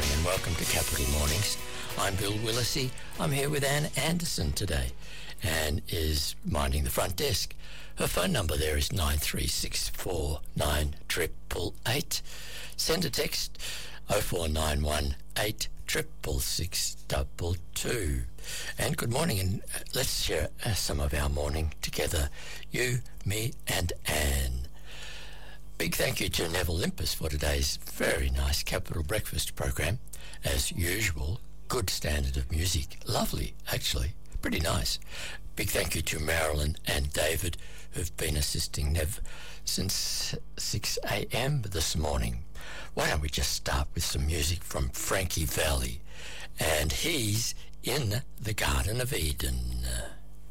morning and welcome to Capital Mornings. I'm Bill Willisey. I'm here with Ann Anderson today. Ann is minding the front desk. Her phone number there is 93649888. Send a text 0491 86662. And good morning, and let's share some of our morning together. You, me and Ann. Big thank you to Neville Limpus for today's very nice Capital Breakfast program. As usual, good standard of music. Lovely, actually. Pretty nice. Big thank you to Marilyn and David, who've been assisting Nev since 6 a.m. this morning. Why don't we just start with some music from Frankie Valli? And he's in the Garden of Eden.